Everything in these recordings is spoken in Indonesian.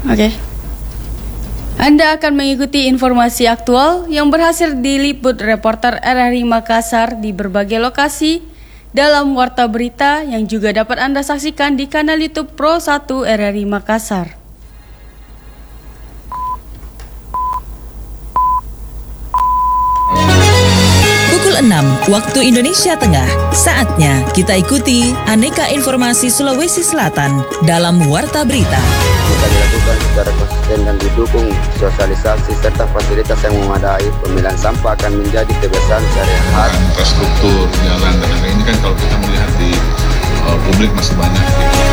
Oke. Anda akan mengikuti informasi aktual yang berhasil diliput reporter RRI Makassar di berbagai lokasi dalam Warta Berita yang juga dapat Anda saksikan di kanal YouTube Pro 1 RRI Makassar. Pukul 6 waktu Indonesia Tengah. Saatnya kita ikuti aneka informasi Sulawesi Selatan dalam Warta Berita. Kita dilakukan secara konsisten dan didukung sosialisasi serta fasilitas yang memadai. Pemilihan sampah akan menjadi kebiasaan sehari-hari. Infrastruktur, jalan dan lain-lain ini kan kalau kita melihat di publik masih banyak.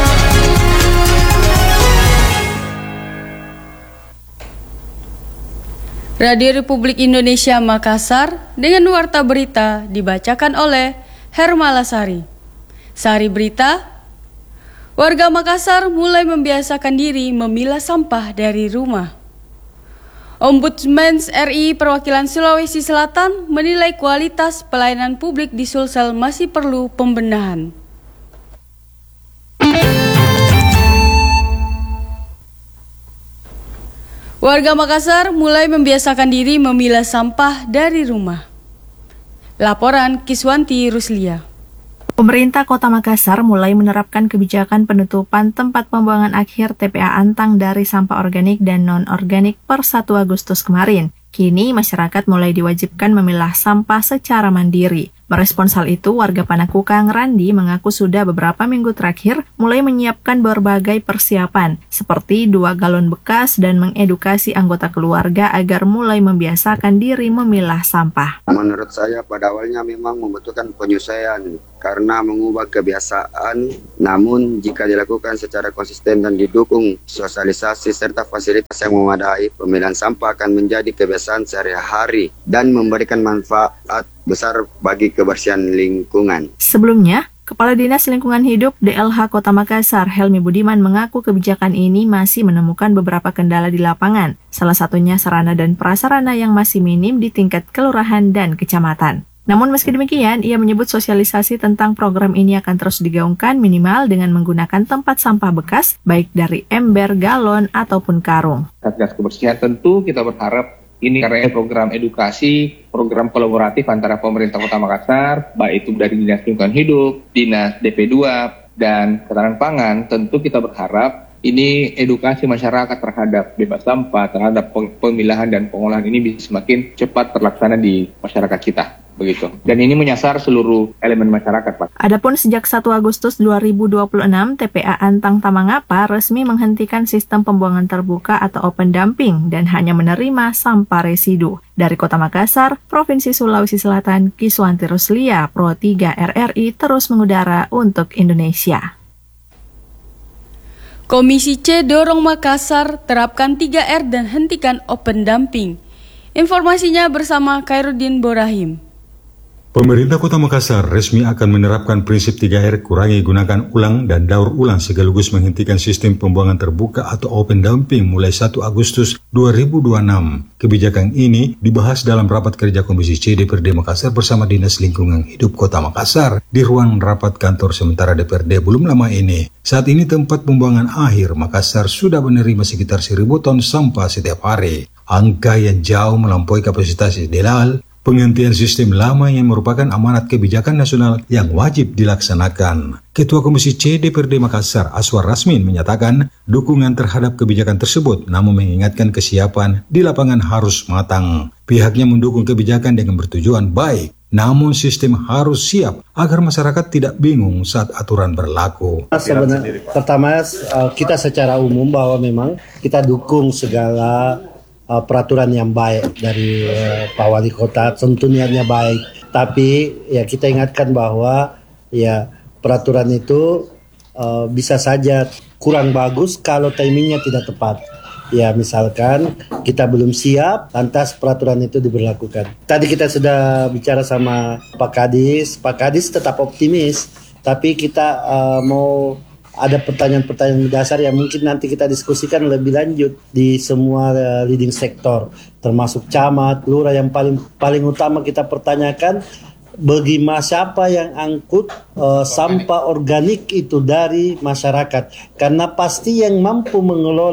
Radio Republik Indonesia Makassar dengan Warta Berita dibacakan oleh Hermalasari. Sari Berita, warga Makassar mulai membiasakan diri memilah sampah dari rumah. Ombudsman RI Perwakilan Sulawesi Selatan menilai kualitas pelayanan publik di Sulsel masih perlu pembenahan. Warga Makassar mulai membiasakan diri memilah sampah dari rumah. Laporan Kiswanti Ruslia. Pemerintah Kota Makassar mulai menerapkan kebijakan penutupan tempat pembuangan akhir TPA Antang dari sampah organik dan non-organik per 1 Agustus kemarin. Kini masyarakat mulai diwajibkan memilah sampah secara mandiri. Merespons hal itu, warga Panakukang Randi mengaku sudah beberapa minggu terakhir mulai menyiapkan berbagai persiapan, seperti 2 galon bekas dan mengedukasi anggota keluarga agar mulai membiasakan diri memilah sampah. Menurut saya pada awalnya memang membutuhkan penyesuaian karena mengubah kebiasaan, namun jika dilakukan secara konsisten dan didukung sosialisasi serta fasilitas yang memadai, pemilihan sampah akan menjadi kebiasaan sehari-hari dan memberikan manfaat besar bagi kebersihan lingkungan. Sebelumnya, Kepala Dinas Lingkungan Hidup DLH Kota Makassar, Helmi Budiman, mengaku kebijakan ini masih menemukan beberapa kendala di lapangan. Salah satunya sarana dan prasarana yang masih minim di tingkat kelurahan dan kecamatan. Namun meski demikian, ia menyebut sosialisasi tentang program ini akan terus digaungkan minimal dengan menggunakan tempat sampah bekas, baik dari ember, galon, ataupun karung. Satgas Kebersihan tentu kita berharap ini karena program edukasi, program kolaboratif antara pemerintah Kota Makassar, baik itu dari Dinas Lingkungan Hidup, Dinas DP2, dan Ketahanan Pangan, tentu kita berharap ini edukasi masyarakat terhadap bebas sampah, terhadap pemilahan dan pengolahan ini bisa semakin cepat terlaksana di masyarakat kita. Begitu. Dan ini menyasar seluruh elemen masyarakat, Pak. Adapun sejak 1 Agustus 2026, TPA Antang Tamangapa resmi menghentikan sistem pembuangan terbuka atau open dumping dan hanya menerima sampah residu. Dari Kota Makassar, Provinsi Sulawesi Selatan, Kiswanti Ruslia, Pro 3 RRI terus mengudara untuk Indonesia. Komisi C dorong Makassar terapkan 3R dan hentikan open dumping. Informasinya bersama Khairuddin Borahim. Pemerintah Kota Makassar resmi akan menerapkan prinsip 3R, kurangi, gunakan ulang, dan daur ulang sekaligus menghentikan sistem pembuangan terbuka atau open dumping mulai 1 Agustus 2026. Kebijakan ini dibahas dalam rapat kerja Komisi C DPRD Makassar bersama Dinas Lingkungan Hidup Kota Makassar di ruang rapat kantor sementara DPRD belum lama ini. Saat ini tempat pembuangan akhir Makassar sudah menerima sekitar 1.000 ton sampah setiap hari. Angka yang jauh melampaui kapasitas ideal. Penghentian sistem lama yang merupakan amanat kebijakan nasional yang wajib dilaksanakan. Ketua Komisi C DPRD Makassar, Aswar Rasmin, menyatakan dukungan terhadap kebijakan tersebut, namun mengingatkan kesiapan di lapangan harus matang. Pihaknya mendukung kebijakan dengan bertujuan baik, namun sistem harus siap agar masyarakat tidak bingung saat aturan berlaku. Sebenarnya, pertama kita secara umum bahwa memang kita dukung segala peraturan yang baik dari Pak Wali Kota, tentu niatnya baik. Tapi ya kita ingatkan bahwa ya peraturan itu bisa saja kurang bagus kalau timingnya tidak tepat. Ya misalkan kita belum siap, lantas peraturan itu diberlakukan. Tadi kita sudah bicara sama Pak Kadis tetap optimis, tapi kita mau ada pertanyaan-pertanyaan dasar yang mungkin nanti kita diskusikan lebih lanjut di semua leading sektor, termasuk camat, lurah. Yang paling utama kita pertanyakan bagaimana siapa yang angkut sampah organik itu dari masyarakat, karena pasti yang mampu mengelola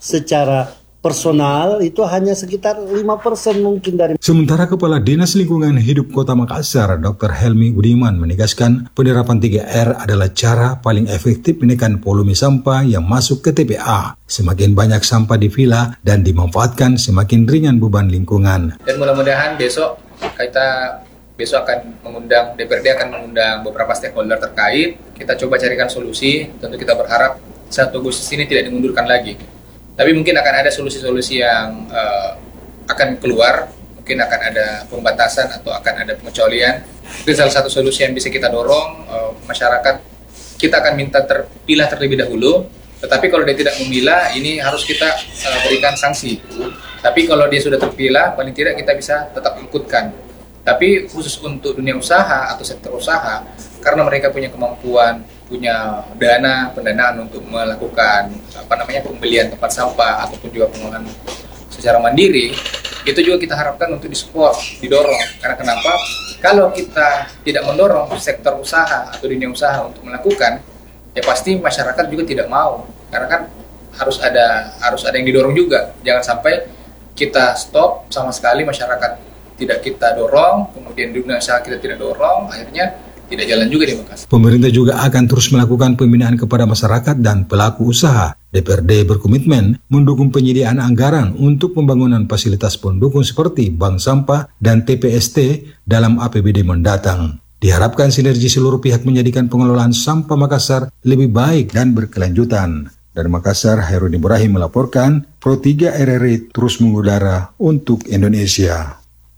secara personal itu hanya sekitar 5% mungkin dari. Sementara Kepala Dinas Lingkungan Hidup Kota Makassar, Dr. Helmi Budiman, menegaskan penerapan 3R adalah cara paling efektif menekan volume sampah yang masuk ke TPA. Semakin banyak sampah dipilah dan dimanfaatkan, semakin ringan beban lingkungan. Dan mudah-mudahan besok akan mengundang, DPRD akan mengundang beberapa stakeholder terkait. Kita coba carikan solusi, tentu kita berharap 1 Agustus ini tidak dimundurkan lagi. Tapi mungkin akan ada solusi-solusi yang akan keluar, mungkin akan ada pembatasan atau akan ada pengecualian. Itu salah satu solusi yang bisa kita dorong, masyarakat kita akan minta terpilah terlebih dahulu, tetapi kalau dia tidak memilah, ini harus kita berikan sanksi. Tapi kalau dia sudah terpilah, paling tidak kita bisa tetap ikutkan. Tapi khusus untuk dunia usaha atau sektor usaha, karena mereka punya kemampuan, punya pendanaan untuk melakukan pembelian tempat sampah ataupun juga pengolahan secara mandiri, itu juga kita harapkan untuk disupport, didorong. Karena kenapa? Kalau kita tidak mendorong sektor usaha atau dunia usaha untuk melakukan, ya pasti masyarakat juga tidak mau. Karena kan harus ada yang didorong juga. Jangan sampai kita stop sama sekali, masyarakat tidak kita dorong, kemudian dunia usaha kita tidak dorong, akhirnya tidak jalan juga di Makassar. Pemerintah juga akan terus melakukan pembinaan kepada masyarakat dan pelaku usaha. DPRD berkomitmen mendukung penyediaan anggaran untuk pembangunan fasilitas pendukung seperti bank sampah dan TPST dalam APBD mendatang. Diharapkan sinergi seluruh pihak menjadikan pengelolaan sampah Makassar lebih baik dan berkelanjutan. Dari Makassar, Hairudin Ibrahim melaporkan, Pro 3 RRI terus mengudara untuk Indonesia.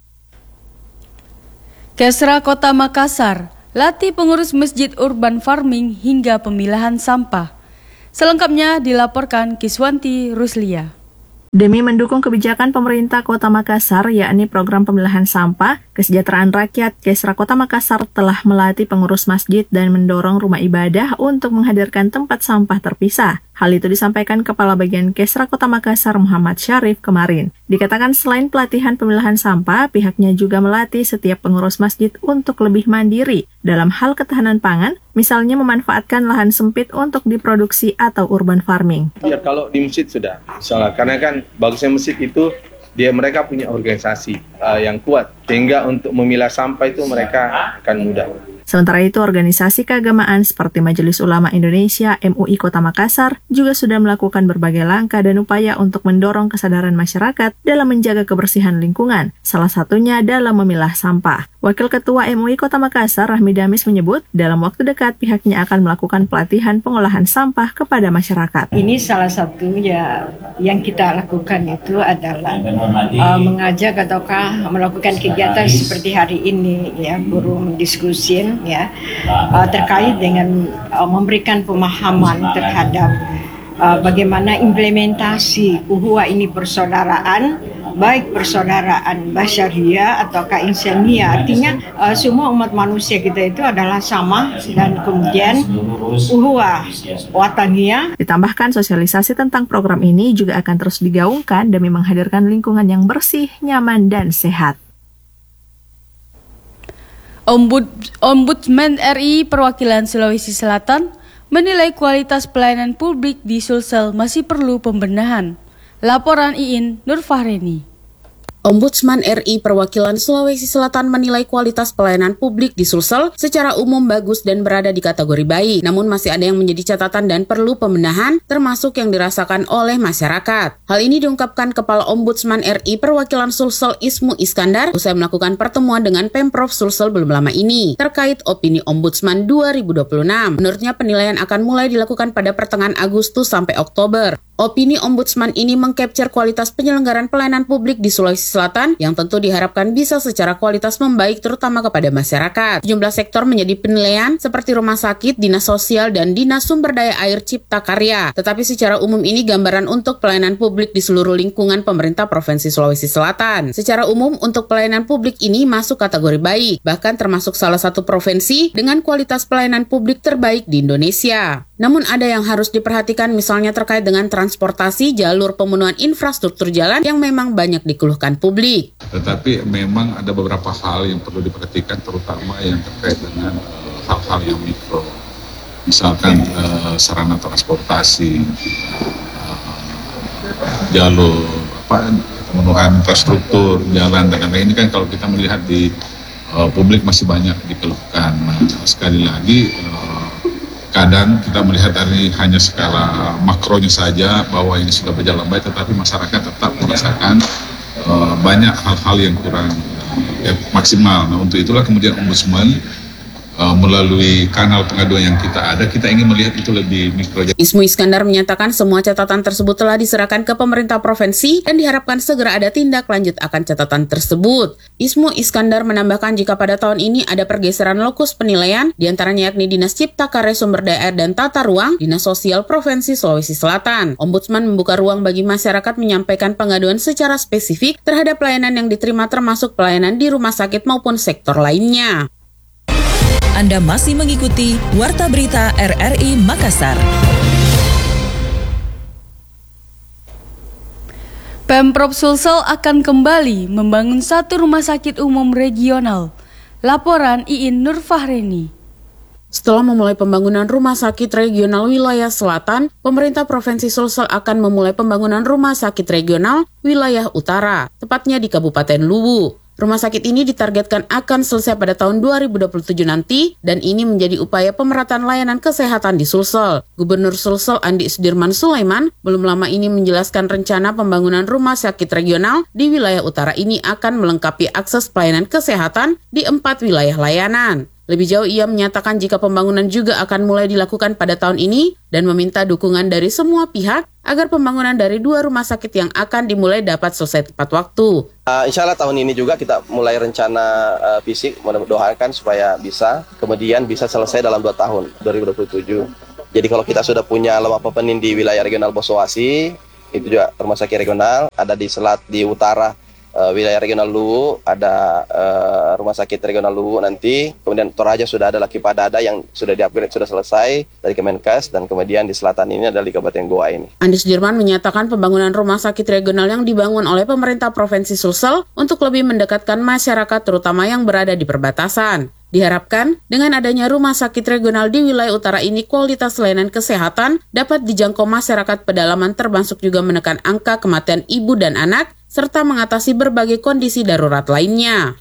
Kesra Kota Makassar latih pengurus masjid urban farming hingga pemilahan sampah. Selengkapnya dilaporkan Kiswanti Ruslia. Demi mendukung kebijakan pemerintah Kota Makassar, yakni program pemilahan sampah, Kesejahteraan Rakyat Kesra Kota Makassar telah melatih pengurus masjid dan mendorong rumah ibadah untuk menghadirkan tempat sampah terpisah. Hal itu disampaikan Kepala Bagian Kesra Kota Makassar Muhammad Syarif kemarin. Dikatakan selain pelatihan pemilahan sampah, pihaknya juga melatih setiap pengurus masjid untuk lebih mandiri dalam hal ketahanan pangan, misalnya memanfaatkan lahan sempit untuk diproduksi atau urban farming. Ya kalau di masjid sudah, misalnya karena kan bagusnya masjid itu mereka punya organisasi yang kuat, sehingga untuk memilah sampah itu mereka akan mudah. Sementara itu, organisasi keagamaan seperti Majelis Ulama Indonesia MUI Kota Makassar juga sudah melakukan berbagai langkah dan upaya untuk mendorong kesadaran masyarakat dalam menjaga kebersihan lingkungan, salah satunya dalam memilah sampah. Wakil Ketua MUI Kota Makassar, Rahmi Damis, menyebut dalam waktu dekat pihaknya akan melakukan pelatihan pengolahan sampah kepada masyarakat. Ini salah satu yang kita lakukan itu adalah mengajak ataukah melakukan kegiatan seperti hari ini, ya, guru mendiskusin terkait dengan memberikan pemahaman terhadap bagaimana implementasi ukhuwah ini persaudaraan, baik persaudaraan basyariah ataukah insaniah, artinya semua umat manusia kita itu adalah sama, dan kemudian ukhuwah wataniyah. Ditambahkan sosialisasi tentang program ini juga akan terus digaungkan demi menghadirkan lingkungan yang bersih, nyaman, dan sehat. Ombudsman RI Perwakilan Sulawesi Selatan menilai kualitas pelayanan publik di Sulsel masih perlu pembenahan. Laporan Iin Nurfahreni. Ombudsman RI Perwakilan Sulawesi Selatan menilai kualitas pelayanan publik di Sulsel secara umum bagus dan berada di kategori baik. Namun masih ada yang menjadi catatan dan perlu pembenahan, termasuk yang dirasakan oleh masyarakat. Hal ini diungkapkan Kepala Ombudsman RI Perwakilan Sulsel Ismu Iskandar usai melakukan pertemuan dengan Pemprov Sulsel belum lama ini terkait opini Ombudsman 2026. Menurutnya penilaian akan mulai dilakukan pada pertengahan Agustus sampai Oktober. Opini Ombudsman ini mengcapture kualitas penyelenggaraan pelayanan publik di Sulawesi Selatan yang tentu diharapkan bisa secara kualitas membaik terutama kepada masyarakat. Sejumlah sektor menjadi penilaian seperti rumah sakit, dinas sosial, dan dinas sumber daya air cipta karya. Tetapi secara umum ini gambaran untuk pelayanan publik di seluruh lingkungan pemerintah Provinsi Sulawesi Selatan. Secara umum untuk pelayanan publik ini masuk kategori baik, bahkan termasuk salah satu provinsi dengan kualitas pelayanan publik terbaik di Indonesia. Namun ada yang harus diperhatikan misalnya terkait dengan transportasi, jalur pemenuhan infrastruktur jalan yang memang banyak dikeluhkan publik. Tetapi memang ada beberapa hal yang perlu diperhatikan, terutama yang terkait dengan hal-hal yang mikro. Misalkan sarana transportasi, jalur pemenuhan infrastruktur jalan dan lain-lain. Ini kan kalau kita melihat di publik masih banyak dikeluhkan. Nah, sekali lagi kadang kita melihat dari hanya skala makronya saja bahwa ini sudah berjalan baik, tetapi masyarakat tetap merasakan banyak hal-hal yang kurang maksimal. Nah, untuk itulah kemudian Ombudsman melalui kanal pengaduan yang kita ada, kita ingin melihat itu lebih mikro. Ismu Iskandar menyatakan semua catatan tersebut telah diserahkan ke pemerintah provinsi dan diharapkan segera ada tindak lanjut akan catatan tersebut. Ismu Iskandar menambahkan jika pada tahun ini ada pergeseran lokus penilaian, diantaranya yakni Dinas Cipta Karya Sumber Daya Air dan Tata Ruang, Dinas Sosial Provinsi Sulawesi Selatan. Ombudsman membuka ruang bagi masyarakat menyampaikan pengaduan secara spesifik terhadap pelayanan yang diterima termasuk pelayanan di rumah sakit maupun sektor lainnya. Anda masih mengikuti Warta Berita RRI Makassar. Pemprov Sulsel akan kembali membangun 1 rumah sakit umum regional. Laporan Iin Nurfahreni. Setelah memulai pembangunan rumah sakit regional wilayah selatan, pemerintah Provinsi Sulsel akan memulai pembangunan rumah sakit regional wilayah utara, tepatnya di Kabupaten Luwu. Rumah sakit ini ditargetkan akan selesai pada tahun 2027 nanti dan ini menjadi upaya pemerataan layanan kesehatan di Sulsel. Gubernur Sulsel Andi Sudirman Sulaiman belum lama ini menjelaskan rencana pembangunan rumah sakit regional di wilayah utara ini akan melengkapi akses pelayanan kesehatan di 4 wilayah layanan. Lebih jauh ia menyatakan jika pembangunan juga akan mulai dilakukan pada tahun ini dan meminta dukungan dari semua pihak agar pembangunan dari 2 rumah sakit yang akan dimulai dapat selesai tepat waktu. Insya Allah tahun ini juga kita mulai rencana fisik, mudah-mudahan supaya bisa, kemudian bisa selesai dalam 2 tahun, 2027. Jadi kalau kita sudah punya lemah pepenin di wilayah regional Bosoasi, itu juga rumah sakit regional, ada di di utara, wilayah regional Luwu, ada rumah sakit regional Luwu nanti, kemudian Toraja sudah ada Laki Padada yang sudah di-upgrade, sudah selesai dari Kemenkes, dan kemudian di selatan ini adalah di Kabupaten Goa ini. Andi Sudirman menyatakan pembangunan rumah sakit regional yang dibangun oleh pemerintah Provinsi Sulsel untuk lebih mendekatkan masyarakat terutama yang berada di perbatasan. Diharapkan dengan adanya rumah sakit regional di wilayah utara ini kualitas layanan kesehatan dapat dijangkau masyarakat pedalaman termasuk juga menekan angka kematian ibu dan anak serta mengatasi berbagai kondisi darurat lainnya.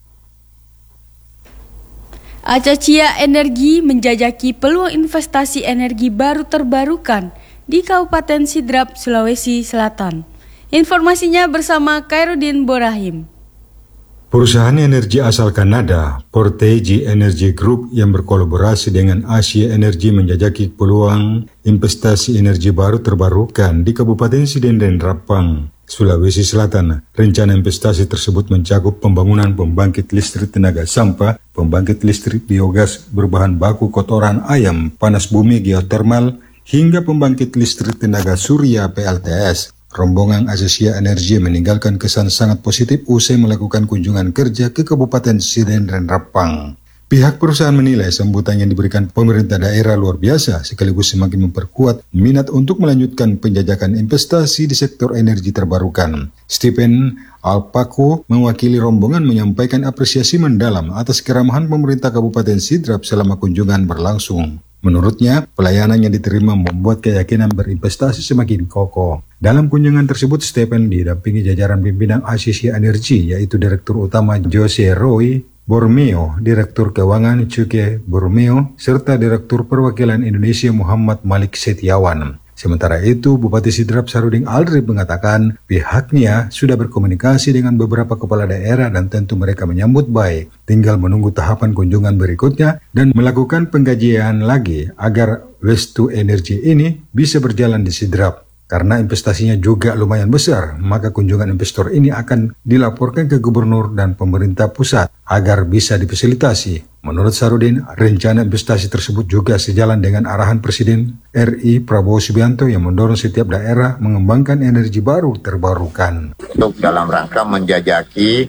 Acacia Energi menjajaki peluang investasi energi baru terbarukan di Kabupaten Sidrap, Sulawesi Selatan. Informasinya bersama Khairuddin Borahim. Perusahaan energi asal Kanada, Portage Energy Group yang berkolaborasi dengan Asia Energy menjajaki peluang investasi energi baru terbarukan di Kabupaten Sidenden Rapang, Sulawesi Selatan. Rencana investasi tersebut mencakup pembangunan pembangkit listrik tenaga sampah, pembangkit listrik biogas berbahan baku kotoran ayam, panas bumi geotermal, hingga pembangkit listrik tenaga surya PLTS. Rombongan Acacia Energy meninggalkan kesan sangat positif usai melakukan kunjungan kerja ke Kabupaten Sidenden Rapang. Pihak perusahaan menilai sambutan yang diberikan pemerintah daerah luar biasa sekaligus semakin memperkuat minat untuk melanjutkan penjajakan investasi di sektor energi terbarukan. Stephen Alpaco mewakili rombongan menyampaikan apresiasi mendalam atas keramahan pemerintah Kabupaten Sidrap selama kunjungan berlangsung. Menurutnya, pelayanan yang diterima membuat keyakinan berinvestasi semakin kokoh. Dalam kunjungan tersebut, Stephen didampingi jajaran pimpinan Acacia Energy, yaitu Direktur Utama Jose Roy Bormeo, Direktur Keuangan Cuke Bormeo, serta Direktur Perwakilan Indonesia Muhammad Malik Setiawan. Sementara itu, Bupati Sidrap Sarudin Aldrip mengatakan pihaknya sudah berkomunikasi dengan beberapa kepala daerah dan tentu mereka menyambut baik. Tinggal menunggu tahapan kunjungan berikutnya dan melakukan pengkajian lagi agar waste to energy ini bisa berjalan di Sidrap. Karena investasinya juga lumayan besar, maka kunjungan investor ini akan dilaporkan ke gubernur dan pemerintah pusat agar bisa difasilitasi. Menurut Sarudin, rencana investasi tersebut juga sejalan dengan arahan Presiden RI Prabowo Subianto yang mendorong setiap daerah mengembangkan energi baru terbarukan. Untuk dalam rangka menjajaki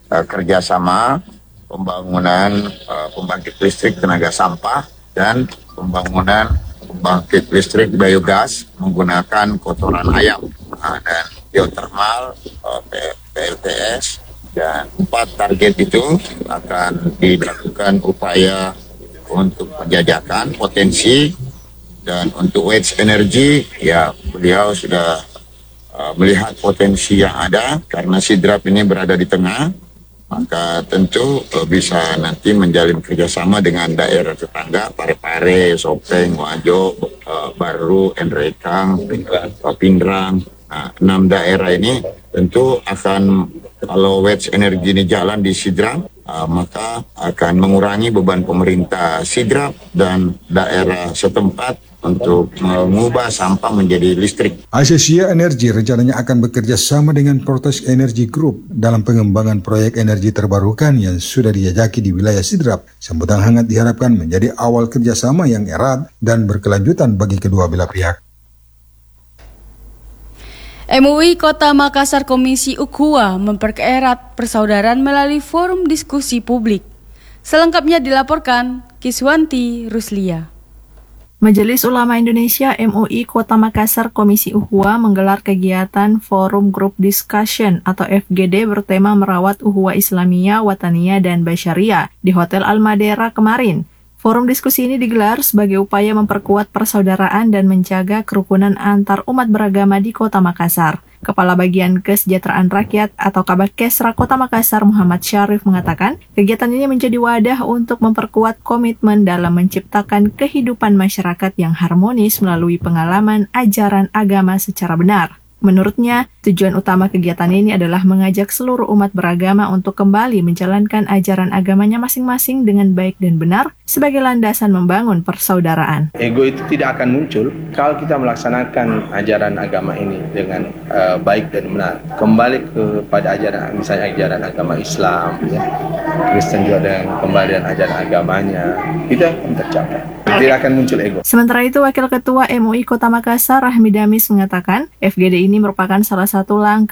kerjasama pembangunan pembangkit listrik tenaga sampah dan pembangunan pembangkit listrik biogas menggunakan kotoran ayam dan geotermal, PLTS, dan 4 target itu akan dilakukan upaya untuk penjajakan potensi. Dan untuk waste energy, ya beliau sudah melihat potensi yang ada, karena Sidrap ini berada di tengah, maka tentu bisa nanti menjalin kerjasama dengan daerah tetangga, Parepare, Sopeng, Wajo, Baru, Enrekang, Pindrang. Nah, 6 daerah ini tentu akan, kalau waste energi ini jalan di Sidrap, maka akan mengurangi beban pemerintah Sidrap dan daerah setempat untuk mengubah sampah menjadi listrik. Asia Energi rencananya akan bekerja sama dengan Protes Energy Group dalam pengembangan proyek energi terbarukan yang sudah dijajaki di wilayah Sidrap. Sambutan hangat diharapkan menjadi awal kerjasama yang erat dan berkelanjutan bagi kedua belah pihak. MUI Kota Makassar Komisi Ukhuwah mempererat persaudaraan melalui forum diskusi publik. Selengkapnya dilaporkan Kiswanti Ruslia. Majelis Ulama Indonesia MUI Kota Makassar Komisi Ukhuwah menggelar kegiatan Forum Group Discussion atau FGD bertema merawat Ukhuwah Islamiyah, Wataniyah, dan Basyariah di Hotel Al-Madera kemarin. Forum diskusi ini digelar sebagai upaya memperkuat persaudaraan dan menjaga kerukunan antar umat beragama di Kota Makassar. Kepala Bagian Kesejahteraan Rakyat atau Kabakesra Kota Makassar Muhammad Syarif mengatakan, kegiatan ini menjadi wadah untuk memperkuat komitmen dalam menciptakan kehidupan masyarakat yang harmonis melalui pengalaman ajaran agama secara benar. Menurutnya, tujuan utama kegiatan ini adalah mengajak seluruh umat beragama untuk kembali menjalankan ajaran agamanya masing-masing dengan baik dan benar sebagai landasan membangun persaudaraan. Ego itu tidak akan muncul kalau kita melaksanakan ajaran agama ini dengan baik dan benar. Kembali kepada ajaran, misalnya ajaran agama Islam, ya. Kristen juga dengan kembali dan ajaran agamanya, itu akan tercapai. Tidak akan muncul ego. Sementara itu, Wakil Ketua MUI Kota Makassar Rahmi Damis mengatakan, FGD ini merupakan salah satu langkah